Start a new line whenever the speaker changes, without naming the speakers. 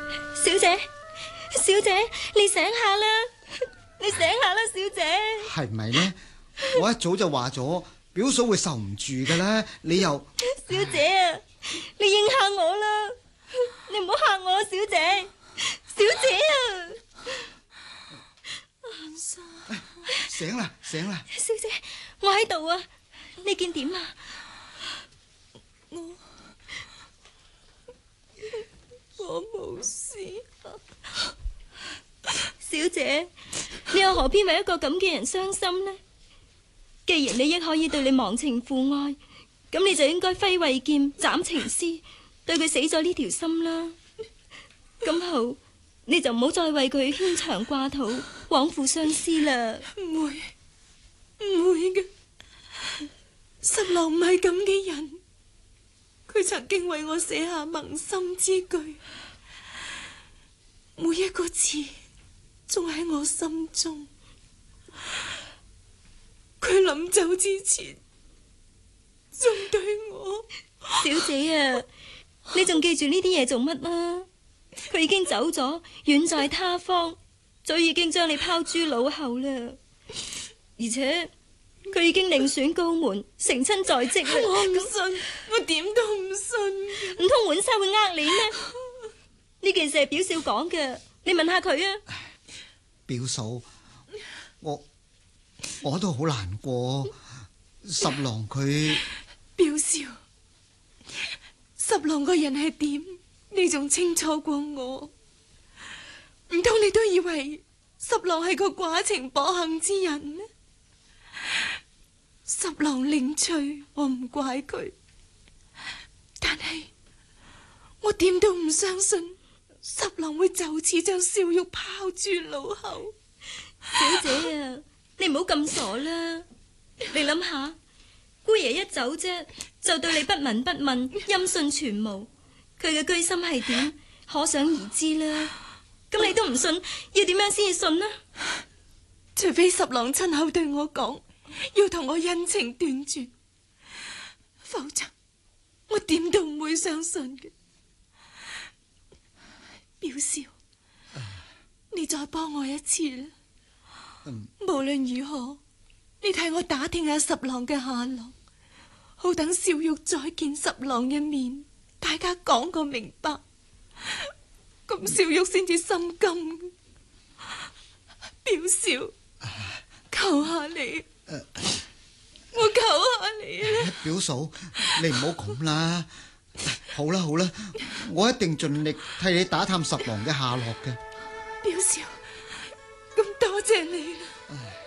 小姐，小姐，你醒下啦！你醒下啦，小姐。
係唔係呢？我一早就話咗，表嫂會受唔住㗎啦。你又
小姐啊，你應下我啦！你唔好嚇我啊，小姐。小姐啊！
醒啦，醒啦！
小姐，我喺度啊！你見點啊？我冇事。小姐，你又何必為一個咁嘅人傷心呢？既然你亦可以對你忘情負愛，咁你就應該揮慧劍斬情絲，對佢死咗呢條心啦。咁好，你就唔好再為佢牽腸掛肚、枉負相思啦。
唔會嘅，十郎唔係咁嘅人。佢曾經為我寫下盟心之句，每一個字仲喺我心中。佢臨走之前仲對我。
小姐啊，你仲記住呢啲嘢做乜啊？佢已經走咗，遠在他方，早已經將你拋諸腦後啦。而且佢已經另選高門，成親在即啦。
我唔信，我點都唔信。
唔通浣紗會呃你咩？呢件事係表少講嘅，你問下佢啊。
表嫂，我都好難過。十郎佢
表少，十郎個人係點，你仲清楚過我。唔通你都以為十郎係個寡情薄幸之人咩？十郎另娶，我唔怪佢，但係我點都唔相信十郎會就此將少玉拋諸腦後。
小姐啊，你唔好咁傻啦。你諗下，姑爺一走啫，就對你不聞不問，音訊全無，佢嘅居心係點，可想而知啦。咁你都唔信，要點樣先至信呢？
除非十郎親口對我講，要同我恩情斷絕，否則我點都唔會相信嘅。表少，你再幫我一次啦。無論如何，你替我打聽下十郎嘅下落，好等少玉再見十郎嘅面，大家講個明白，咁少玉先至心甘。表少，求下你，我求下你啦！
表嫂，你唔好咁啦。好啦，我一定盡力替你打探十郎嘅下落嘅。
表少，咁多謝你啦。